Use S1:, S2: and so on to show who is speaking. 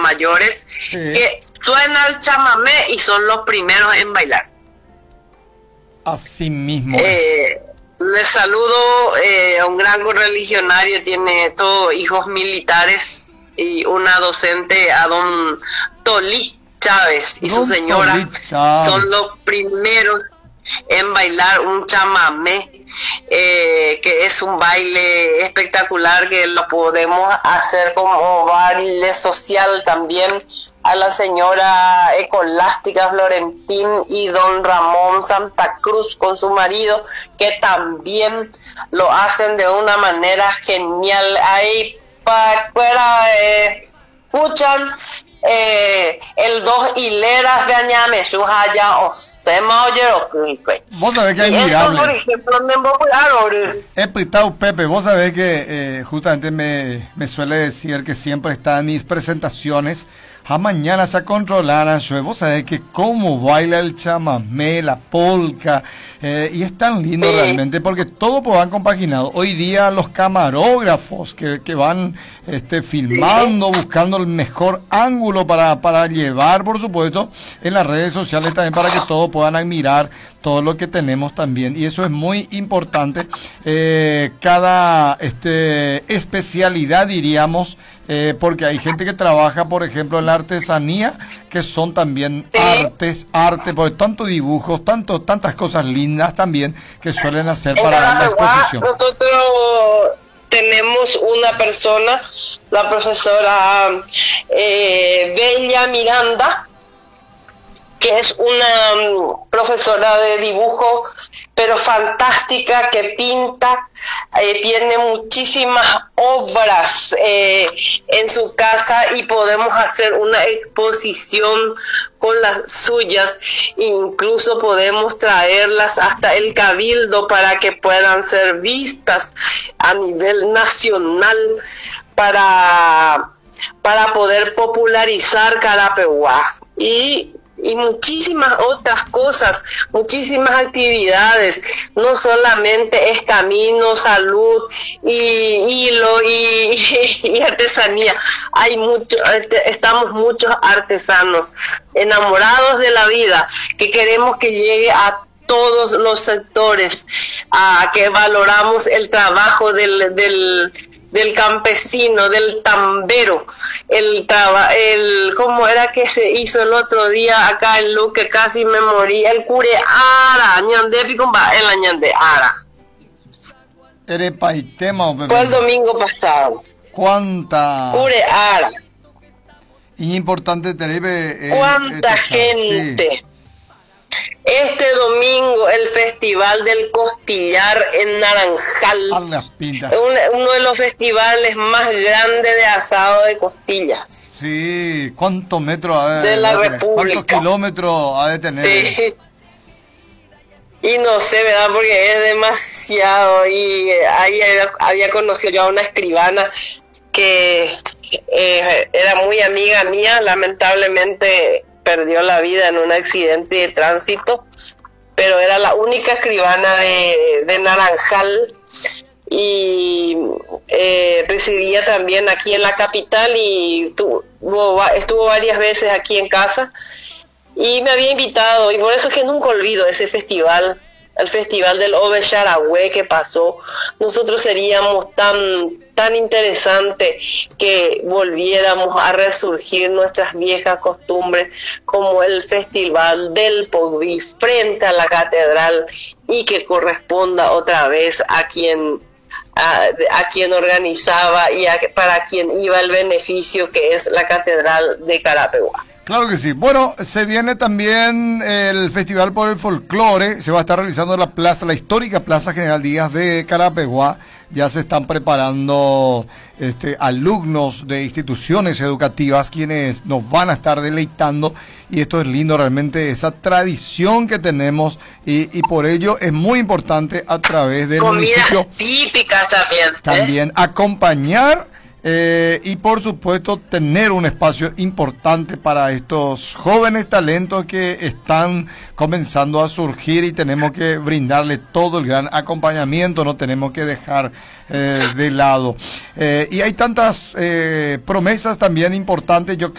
S1: mayores,
S2: Sí.
S1: que suena el chamamé y son los primeros en bailar.
S2: Así mismo es.
S1: Le saludo a un gran religionario, tiene todos hijos militares y una docente, a don Tolí Chávez y su
S2: Don
S1: señora,
S2: Tolí Chávez.
S1: son los primeros en bailar un chamamé, que es un baile espectacular que lo podemos hacer como baile social también. A la señora Escolástica Florentín y don Ramón Santa Cruz con su marido, que también lo hacen de una manera genial. Ahí para afuera escuchan el dos hileras de añame su haya o se me oye lo que
S2: Vos sabés que es
S1: y esto,
S2: admirable.
S1: por ejemplo, donde me voy a ver.
S2: Pitao Pepe, vos sabés que justamente me suele decir que siempre está en mis presentaciones. A mañana se controlará, vos sabés que cómo baila el chamamé, la polka, y es tan lindo
S1: Sí.
S2: realmente porque todo pues van compaginado. Hoy día los camarógrafos que van filmando, buscando el mejor ángulo para llevar, por supuesto, en las redes sociales también para que todos puedan admirar todo lo que tenemos también. Y eso es muy importante. Cada especialidad, diríamos, porque hay gente que trabaja, por ejemplo, en la artesanía, que son también
S1: Sí.
S2: arte, por tanto dibujos, tantas cosas lindas también que suelen hacer
S1: En
S2: para la
S1: Carapeguá
S2: exposición.
S1: nosotros tenemos una persona, la profesora Bella Miranda, que es una profesora de dibujo, pero fantástica, que pinta, tiene muchísimas obras en su casa y podemos hacer una exposición con las suyas, incluso podemos traerlas hasta el Cabildo para que puedan ser vistas a nivel nacional para poder popularizar Carapeguá. Y muchísimas otras cosas, muchísimas actividades, no solamente es camino, salud y hilo y artesanía. Hay estamos muchos artesanos enamorados de la vida, que queremos que llegue a todos los sectores, a que valoramos el trabajo del campesino, del tambero, ¿cómo era que se hizo el otro día acá en Luque? Casi me morí, el cure ara, ñande picomba, el añande ara.
S2: ¿Eres paitema o
S1: Fue el domingo pasado.
S2: ¿Cuánta?
S1: Cure ara.
S2: Y importante tener
S1: ¿Cuánta gente?
S2: Sí.
S1: Este domingo el Festival del Costillar en Naranjal.
S2: A las pintas.
S1: Uno de los festivales más grandes de asado de costillas.
S2: Sí, ¿cuántos metros ha
S1: de la
S2: tener?
S1: República?
S2: ¿Cuántos kilómetros ha de tener?
S1: Sí. Y no sé, ¿verdad? Porque es demasiado. Y ahí había conocido yo a una escribana que era muy amiga mía, lamentablemente perdió la vida en un accidente de tránsito, pero era la única escribana de Naranjal y residía también aquí en la capital y estuvo varias veces aquí en casa y me había invitado, y por eso es que nunca olvido ese festival, el festival del Ove Charagüe que pasó. Nosotros seríamos tan interesante que volviéramos a resurgir nuestras viejas costumbres, como el festival del Pogví frente a la catedral, y que corresponda otra vez a quien organizaba y para quien iba el beneficio, que es la catedral de Carapeguá.
S2: Claro que sí. Bueno, se viene también el Festival por el Folclore. Se va a estar realizando en la histórica Plaza General Díaz de Carapeguá. Ya se están preparando alumnos de instituciones educativas quienes nos van a estar deleitando. Y esto es lindo realmente, esa tradición que tenemos. Y por ello es muy importante a través del municipio.
S1: Comidas típicas también.
S2: También acompañar. Y por supuesto tener un espacio importante para estos jóvenes talentos que están comenzando a surgir, y tenemos que brindarle todo el gran acompañamiento, no tenemos que dejar de lado. Y hay tantas promesas también importantes. Yo